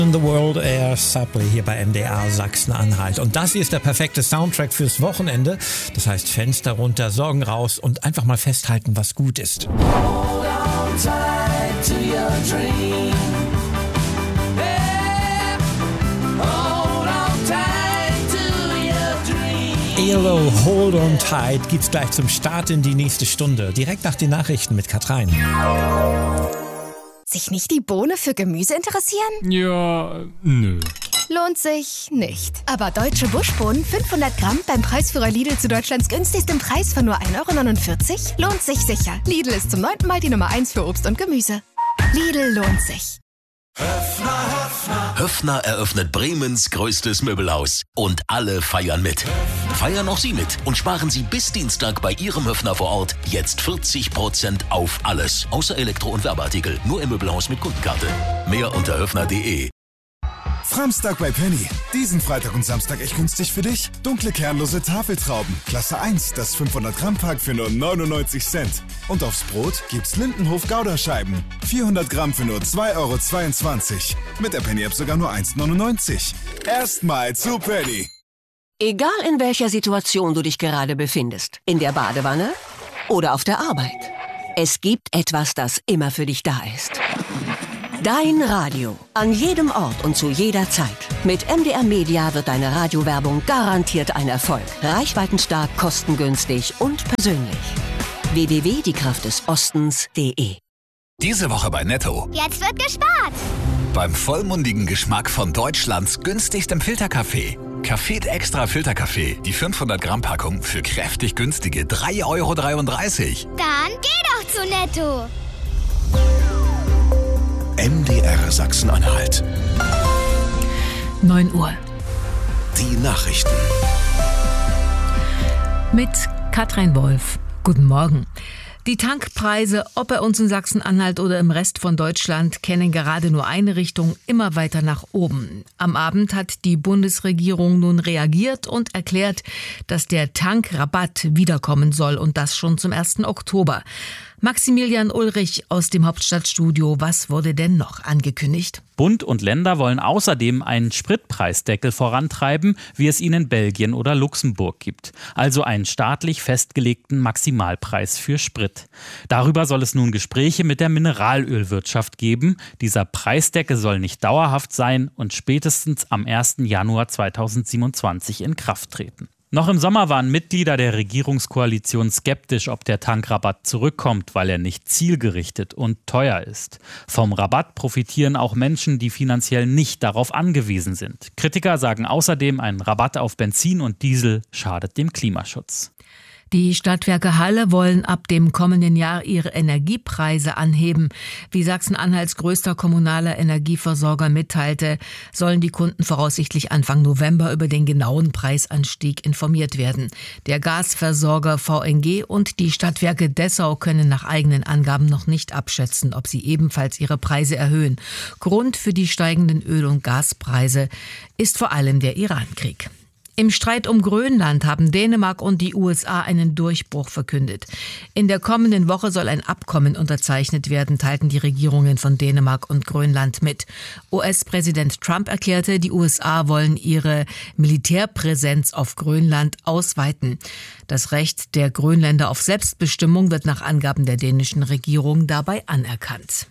In the World Air Supply hier bei MDR Sachsen-Anhalt. Und das hier ist der perfekte Soundtrack fürs Wochenende. Das heißt Fenster runter, Sorgen raus und einfach mal festhalten, was gut ist. Hold on tight to your dream. Yeah. Hold on tight to your dream. ELO, Hold on Tight gibt's gleich zum Start in die nächste Stunde. Direkt nach den Nachrichten mit Katrin. Sich nicht die Bohne für Gemüse interessieren? Ja, nö. Lohnt sich nicht. Aber deutsche Buschbohnen 500 Gramm beim Preisführer Lidl zu Deutschlands günstigsten Preis von nur 1,49 € lohnt sich sicher. Lidl ist zum 9. Mal die Nummer 1 für Obst und Gemüse. Lidl lohnt sich. Höffner eröffnet Bremens größtes Möbelhaus. Und alle feiern mit. Feiern auch Sie mit und sparen Sie bis Dienstag bei Ihrem Höffner vor Ort jetzt 40% auf alles. Außer Elektro- und Werbeartikel. Nur im Möbelhaus mit Kundenkarte. Mehr unter höffner.de. Framstag bei Penny. Diesen Freitag und Samstag echt günstig für dich. Dunkle kernlose Tafeltrauben. Klasse 1, das 500 Gramm Pack für nur 99 Cent. Und aufs Brot gibt's Lindenhof Gouda-Scheiben. 400 Gramm für nur 2,22 €. Mit der Penny-App sogar nur 1,99 €. Erstmal zu Penny. Egal in welcher Situation du dich gerade befindest. In der Badewanne oder auf der Arbeit. Es gibt etwas, das immer für dich da ist. Dein Radio. An jedem Ort und zu jeder Zeit. Mit MDR Media wird deine Radiowerbung garantiert ein Erfolg. Reichweitenstark, kostengünstig und persönlich. www.diekraftdesostens.de. Diese Woche bei Netto. Jetzt wird gespart. Beim vollmundigen Geschmack von Deutschlands günstigstem Filterkaffee. Café Extra Filterkaffee. Die 500 Gramm Packung für kräftig günstige 3,33 €. Dann geh doch zu Netto. MDR Sachsen-Anhalt. 9 Uhr. Die Nachrichten. Mit Katrin Wolf. Guten Morgen. Die Tankpreise, ob bei uns in Sachsen-Anhalt oder im Rest von Deutschland, kennen gerade nur eine Richtung, immer weiter nach oben. Am Abend hat die Bundesregierung nun reagiert und erklärt, dass der Tankrabatt wiederkommen soll und das schon zum 1. Oktober. Maximilian Ulrich aus dem Hauptstadtstudio. Was wurde denn noch angekündigt? Bund und Länder wollen außerdem einen Spritpreisdeckel vorantreiben, wie es ihn in Belgien oder Luxemburg gibt. Also einen staatlich festgelegten Maximalpreis für Sprit. Darüber soll es nun Gespräche mit der Mineralölwirtschaft geben. Dieser Preisdeckel soll nicht dauerhaft sein und spätestens am 1. Januar 2027 in Kraft treten. Noch im Sommer waren Mitglieder der Regierungskoalition skeptisch, ob der Tankrabatt zurückkommt, weil er nicht zielgerichtet und teuer ist. Vom Rabatt profitieren auch Menschen, die finanziell nicht darauf angewiesen sind. Kritiker sagen außerdem, ein Rabatt auf Benzin und Diesel schadet dem Klimaschutz. Die Stadtwerke Halle wollen ab dem kommenden Jahr ihre Energiepreise anheben. Wie Sachsen-Anhalts größter kommunaler Energieversorger mitteilte, sollen die Kunden voraussichtlich Anfang November über den genauen Preisanstieg informiert werden. Der Gasversorger VNG und die Stadtwerke Dessau können nach eigenen Angaben noch nicht abschätzen, ob sie ebenfalls ihre Preise erhöhen. Grund für die steigenden Öl- und Gaspreise ist vor allem der Irankrieg. Im Streit um Grönland haben Dänemark und die USA einen Durchbruch verkündet. In der kommenden Woche soll ein Abkommen unterzeichnet werden, teilten die Regierungen von Dänemark und Grönland mit. US-Präsident Trump erklärte, die USA wollen ihre Militärpräsenz auf Grönland ausweiten. Das Recht der Grönländer auf Selbstbestimmung wird nach Angaben der dänischen Regierung dabei anerkannt.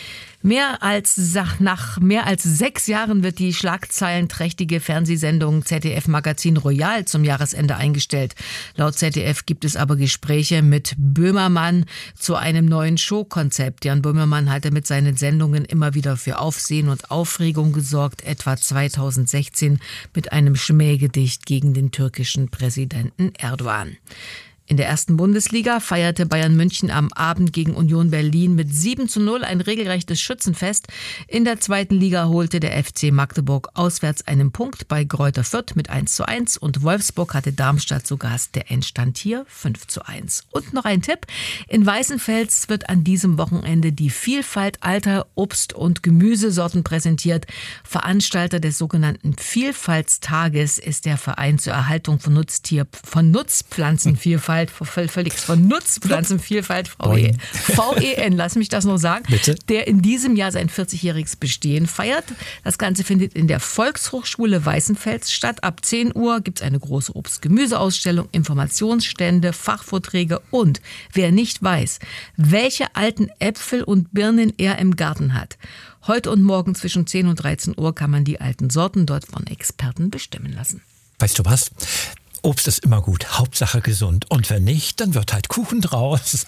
Nach mehr als 6 Jahren wird die schlagzeilenträchtige Fernsehsendung ZDF Magazin Royal zum Jahresende eingestellt. Laut ZDF gibt es aber Gespräche mit Böhmermann zu einem neuen Showkonzept. Jan Böhmermann hatte mit seinen Sendungen immer wieder für Aufsehen und Aufregung gesorgt, etwa 2016 mit einem Schmähgedicht gegen den türkischen Präsidenten Erdogan. In der ersten Bundesliga feierte Bayern München am Abend gegen Union Berlin mit 7:0 ein regelrechtes Schützenfest. In der zweiten Liga holte der FC Magdeburg auswärts einen Punkt bei Greuther Fürth mit 1:1 und Wolfsburg hatte Darmstadt zu Gast. Der Endstand hier 5:1. Und noch ein Tipp: In Weißenfels wird an diesem Wochenende die Vielfalt alter Obst- und Gemüsesorten präsentiert. Veranstalter des sogenannten Vielfaltstages ist der Verein zur Erhaltung von Nutzpflanzenvielfalt. Pflanzenvielfalt, völlig von Nutzpflanzenvielfalt, VEN, lass mich das nur sagen, bitte? Der in diesem Jahr sein 40-jähriges Bestehen feiert. Das Ganze findet in der Volkshochschule Weißenfels statt. Ab 10 Uhr gibt es eine große Obst-Gemüse-Ausstellung, Informationsstände, Fachvorträge und wer nicht weiß, welche alten Äpfel und Birnen er im Garten hat. Heute und morgen zwischen 10 und 13 Uhr kann man die alten Sorten dort von Experten bestimmen lassen. Weißt du was? Obst ist immer gut, Hauptsache gesund. Und wenn nicht, dann wird halt Kuchen draus.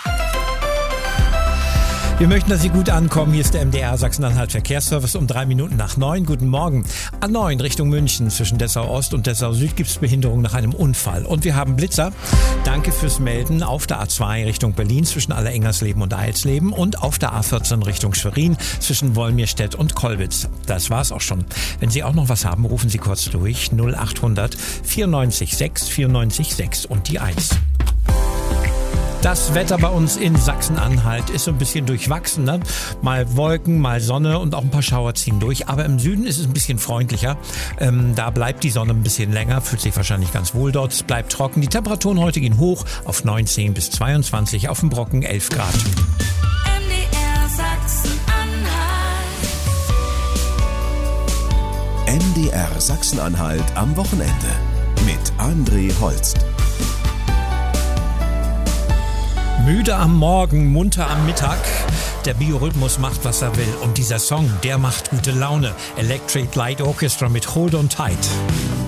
Wir möchten, dass Sie gut ankommen. Hier ist der MDR Sachsen-Anhalt Verkehrsservice um 3 Minuten nach 9. Guten Morgen. A9 Richtung München. Zwischen Dessau Ost und Dessau Süd gibt es Behinderung nach einem Unfall. Und wir haben Blitzer. Danke fürs Melden. Auf der A2 Richtung Berlin zwischen Allerengernsleben und Eilsleben. Und auf der A14 Richtung Schwerin zwischen Wolmirstedt und Kollwitz. Das war's auch schon. Wenn Sie auch noch was haben, rufen Sie kurz durch. 0800 94 6 94 6 und die 1. Das Wetter bei uns in Sachsen-Anhalt ist so ein bisschen durchwachsen. Ne? Mal Wolken, mal Sonne und auch ein paar Schauer ziehen durch. Aber im Süden ist es ein bisschen freundlicher. Da bleibt die Sonne ein bisschen länger, fühlt sich wahrscheinlich ganz wohl dort. Es bleibt trocken. Die Temperaturen heute gehen hoch auf 19 bis 22, auf dem Brocken 11 Grad. MDR Sachsen-Anhalt. MDR Sachsen-Anhalt am Wochenende mit André Holst. Müde am Morgen, munter am Mittag. Der Biorhythmus macht, was er will. Und dieser Song, der macht gute Laune. Electric Light Orchestra mit Hold on Tight.